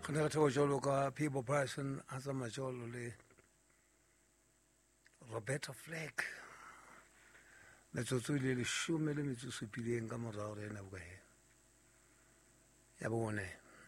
Kena tau jolo ka People Person asa majolo le Roberta Fleck. Metsotso ile leshome le metsotso pileng ka morao re na bukae. Ya bone.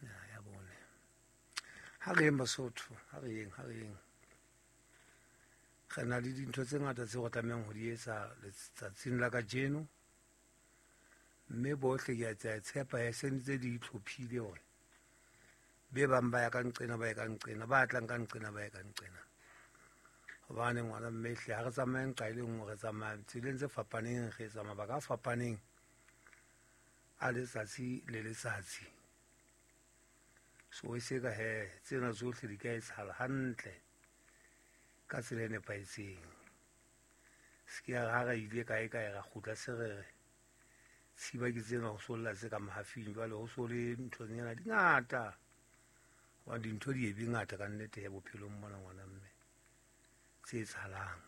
Ha re Basotho, ha re yeng. Re na le dintho tse ngata tse go tlamehang ho di etsa letsatsing la kajeno. Mme bohle ke a tshepa ya sentse di itlhophile hore be bang ba ya ka nqena ba tlang ka nqena ba ya ka nqena hobane ngwana mmehle ha re tsamaye nqa ile nngwe re tsamaya tseleng tse fapaneng re etsa mabaka a fapaneng a letsatsi le letsatsi. So e se ka he tsena tsohle di ka etsahala hantle ka tsela e nepahetseng. Se ke ha re ile kae ra kgutla se re tshiba ke tsena ho solla tse ka mahafing jwale ho so le nthonyana di ngata wa dintho di e ngata ka nnete ya bophelong mona ngwana mme tse etsahalang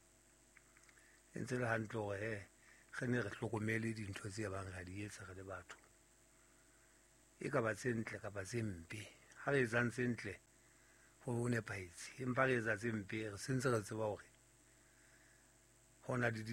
e ntse le hantle hore ge ne re hlokomele dintho tse bang ra di etsa re le batho e ka ba tse ntle ka ba tse mpe ha re etsang tse ntle ho nepahetse empa re etsa tse mpe re sentse re tseba hore hona le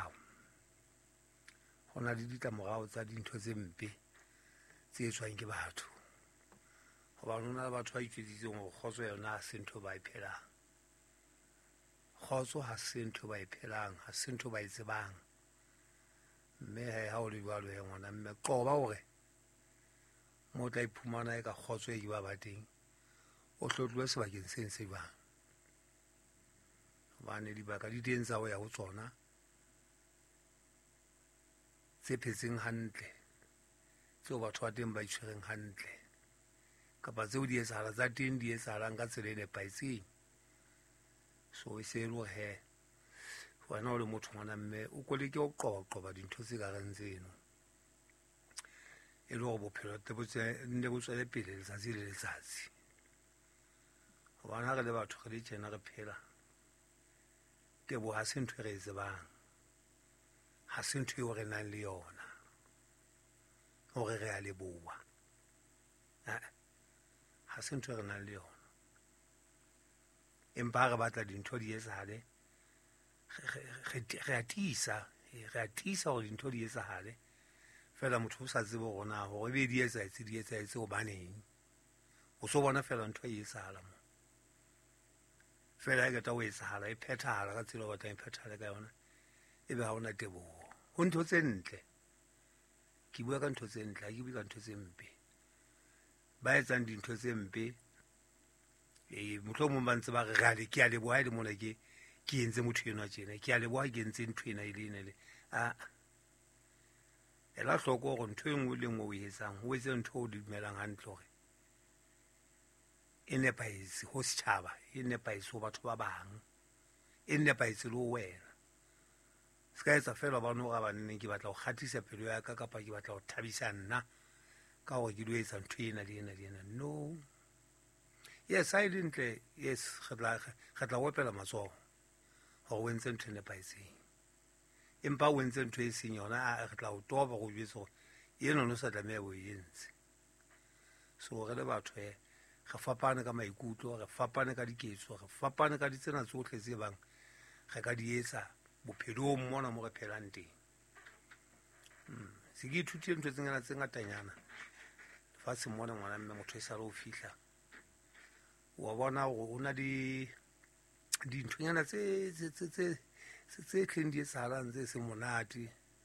ditlamorao tsa dintho tse mpe tse etswang ke batho. Hobane hona le batho ba itjwetsitseng hore kgotso yona ha se ntho ba e phelang. Kgotso ha se ntho ba e phelang, ha se ntho ba e tsebang. Mme ha o le jwalo he ngwana mme qoba hore mo tla iphumana e ka kgotso e ba teng o hlotlowe sebakeng se jwang. Hobane dibaka di teng tsa ho ya ho tsona tse phetseng hantle tseo batho ba teng ba itshwereng hantle kapa tseo di etsahala tsa teng di etsahalang ka tsela e nepahetseng. So e se lo he wena o le motho ngwana mme o koleke o qoba dintho tse ka reng tseno e le hore bophelo nne bo tswele pele letsatsi le letsatsi. Hobane ha re le batho re le tjena re phela tebo ha se ntho e re e tsebang, ha se ntho eo re nang le yona hore re a leboha. Ha se ntho e re nang le yona empa ha re batla dintho di etsahale re a tiisa hore dintho di etsahale fela motho o sa tsebe hore na hore be di etsahetse hobaneng o so bona fela ntho e etsahala mo fela e keta ho etsahala e phethahala ka tsela o batlang e phethahale ka yona ebe ha ona teboho ho ntho tse ntle. Ke bua ka ntho tse ntle ha ke bue ka ntho tse mpe. Ba etsang dintho tse mpe mohlomong ba ntse ba re ke a leboha e le mona ke entse motho enwa tjena ke a leboha ke entse ntho ena e le ene le ela hloko hore ntho e nngwe le nngwe o e etsang o etse ntho o dumelang hantle hore e nepahetse ho setjhaba, e nepahetse ho batho ba bang, e nepahetse le ho wena. Se ka etsa fela ba no ga banneng ke batla ho kgatisa pelo ya ka kapa ke batla ho thabisa nna ka hore ke lo etsa ntho ena le ena. No. Yes, ha e le ntle, yes, re tla opela matsoho hore o entse ntho e nepahetseng. Empa o entse ntho e seng yona re tla o toba go jwetsa hore eno no sa tlameha o e entse. So re le batho re fapane ka maikutlo, re fapane ka diketso, re fapane ka ditsena tsohle tse bang re ka di etsa bophelong mona mo re phelang teng. Se ke ithutile ntho tse ngatanyana lefatsheng mona ngwana mme motho e sa le ho fihla wa bona hore o na dinthonyana tse tleng di etsahalang tse seng monate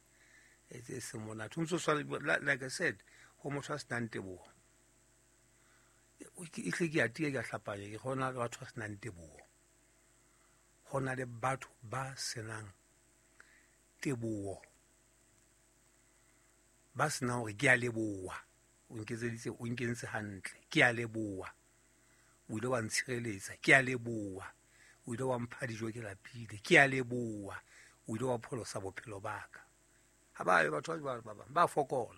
like I said ho motho a senang teboho e hle ke atia ke a hlapanya ke gona le batho ba senang teboho. Go na le batho ba senang teboho ba senang hore ke a leboha o nketseditse o nkentse hantle ke a leboha o ile wa ntshireletsa ke a leboha o ile wa mpha dijo ke lapile ke a leboha o ile wa pholosa bophelo ba ka. Ha ba batho ba bang ba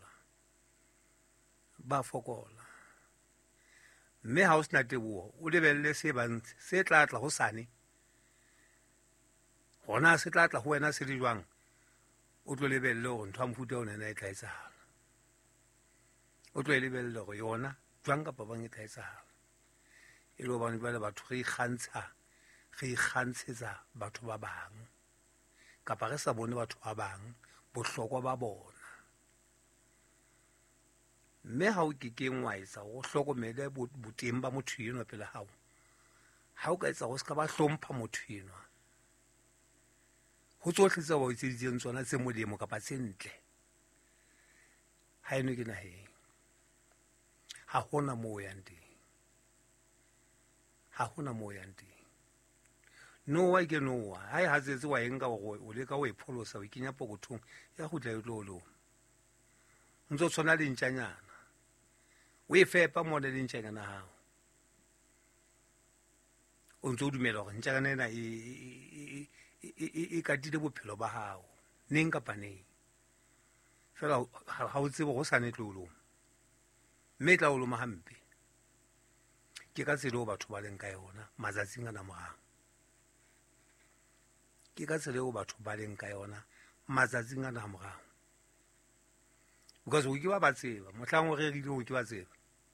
fokola mme ha o sena teboho o lebelle se tla hosane gona se tla ho wena se le jwang o tlo lebelle hore ntho a mofuta o nena e tla etsahala. O tlo lebelle hore yona jwang kapa bang e tla etsahala e le hobane jwale batho re ikgantshetsa batho ba bang kapa re sa bone batho ba bang bohlokwa ba bona. Mme ha o kekeng wa etsa o hlokomele boteng ba motho enwa pele hao, ha o ka etsa go se ka ba hlompha motho enwa ho tsohle tse ba o etseditseng tsona tse molemo kapa tse ntle, ha eno ke naheng ha hona moo o yang teng, ha hona moo o yang teng. Noa ke Noa ha e hatsetse wa e nka o leka o e pholosa o e kenya pokothong ya kgutla e tlo lo ntso tshwana le ntjanyana o e fepa mona le ntjanyana hao o ntso o dumela hore ntjanyana ena e katile bophelo ba hao neng kapa neng, fela ha o tsebe go sane tlo lo mme tla o loma hampe. Ke ka tsela o batho ba leng ka yona matsatsing ana morao, ke ka tsela eo batho ba leng ka yona matsatsing ana morao, because o ke ba tseba mohlang o rerile o ke ba tseba,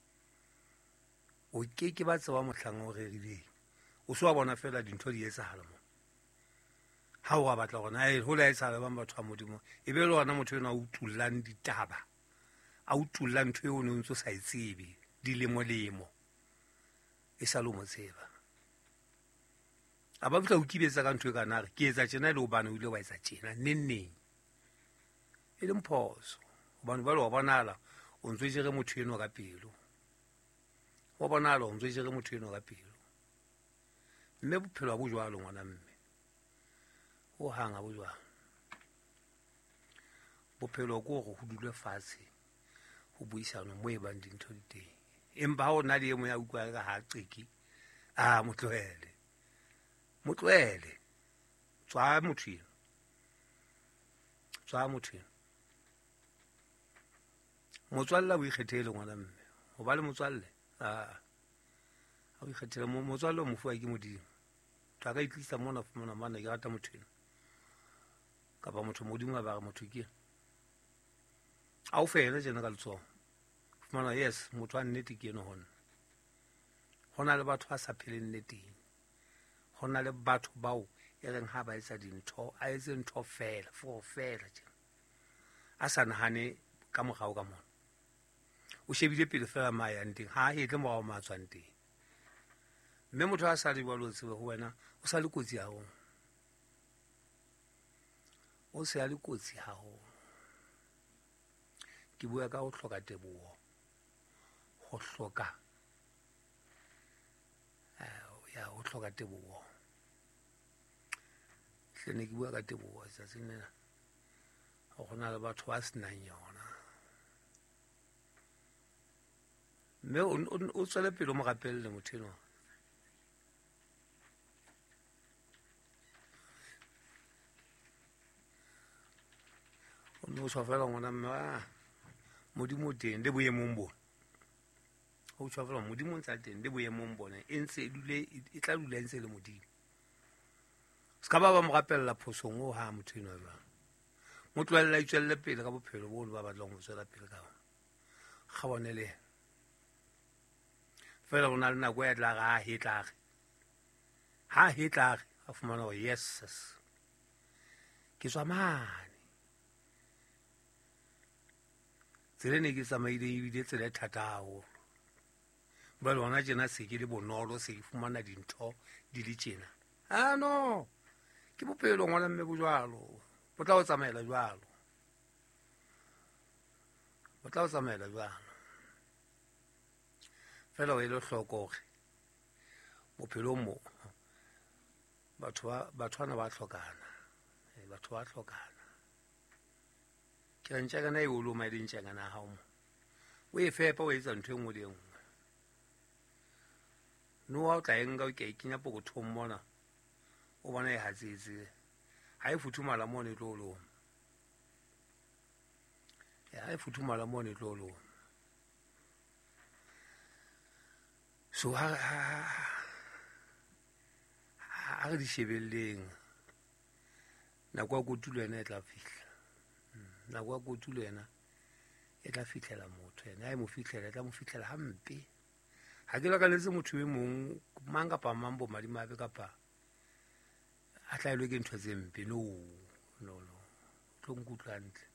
o ke ba tseba mohlang o rerileng o se wa bona fela dintho di etsahala mo ha o batla gona ho la etsahala bang batho ba modimo e be le gona motho ena a utullang ditaba a utullang ntho eo o ne o ntso sa e tsebe dilemo e sa lo mo tseba a ba bitla o kibetsa ka ntho e kana re ke etsa tjena le o bana o ile wa etsa tjena nenneng e le mphoso hobane ba le wa bonala o ntso jere motho eno ka pelo, wa bonala o ntso jere motho eno ka pelo, mme bophelo a bo jwalo ngwana mme o hanga bo jwalo. Bophelo ko go ho dulwe fatshe ho buisana mo e bang dintho di teng, empa ha o na le e mo ya utlwa ka ha qeki motlohele tswa motho eno motswalle o ikgethele ngwana mme ho ba le motswalle a o ikgethele motswalle o mofuwa ke modimo tla ka itlisa mona fumana mana ke rata motho eno kapa motho modimo ba re motho ke a o fele jena ka letsoho fumana yes motho a nnete ke eno hona le batho a sa pheleng nneteng, hona le batho bao e reng ha ba etsa dintho a etse ntho fela tjena a sa nahane ka morao ka mona o shebile pele fela ma yang teng ha hetle morao ma tswang teng, mme motho a sa di balo tsebe ho wena o sa le kotsi haholo, o se a le kotsi haholo. Ke bua ka ho hloka teboho, ho hloka teboho hlene ke bua ka teboho tsatsing lena ho gona le batho ba senang yona, mme o tswele pele o mo rapelle motho eno o no tswa fela ngwana mme modimo teng le boemong bona o tswa fela modimo ntse teng le boemong bona e tla dula ntse le modimo ska ba mo rapella phosong o ha motho eno jwang mo tlohella itswelle pele ka bophelo bo ba batlang ho tswela pele ka ona ga bone le fela ona le nako ya tla ga hetlare a fumana hore yes ke tswa mane tsela ne ke tsamaile ebile tsela e thata haholo ba lona tjena se ke le bonolo se ke fumana dintho di le tjena no ke bophelo ngwana mme bo jwalo bo tla o tsamaela jwalo fela o ele hloko hore bophelo mo batho bana ba hlokana ke re ntjagana e o loma le ntjagana ya hao mo o e fepa o etsa ntho e nngwe le e nngwe Noa o tla e nka o ke e kenya pokothong mona o bona e hatsetse ha e futhumala mona e tlo loma so ha re di shebelleng nako ya kotulo yena e tla fihla nako ya kotulo yena e tla fihlela motho yena ha e mo fihlela e tla mo fihlela hampe ha ke lakaletse motho e mong mang kapa mang bo madimabe kapa a hlaelwe ke ntho tse mpe no tlo nkutlwa hantle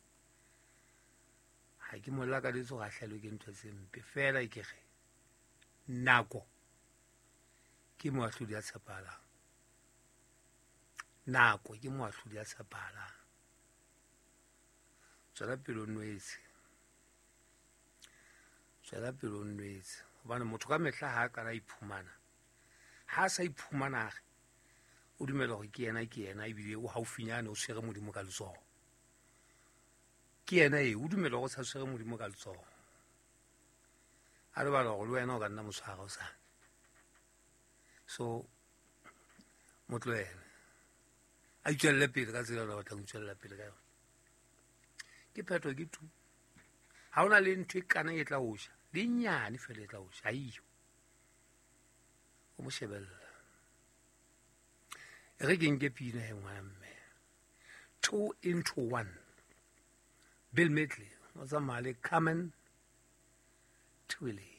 ha ke mo lakaletse go a hlaelwe ke ntho tse mpe fela ke ge nako ke moahlodi a tshepahalang nako ke moahlodi a tshepahalang tswela pele o nwetse gobane motho ka mehla ha a kana iphumana ha a sa iphumana o dumela gore ke yena ebile o haufinyane o swere modimo ka letsogo ke yena o dumela go sa swere modimo ka letsogo a lebala go le wena o ka nna motshwara o sane so motloele a itšwelele pele ka tsela o batlang itšwelela pele ka yone ke phetho ke tu ha ona le ntho e kana e tla o ja le nyane fela e tla o ja ha iyo o mo shebella e re ke nke pina he ngwana mme 2 into 1 Bill Medley o tsamaya le Carmen Twilly